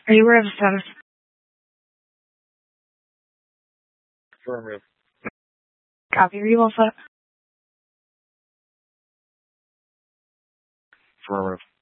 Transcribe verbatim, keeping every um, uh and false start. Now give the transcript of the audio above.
Are you aware of the status? Affirmative. Copy. Are you all set? Affirmative.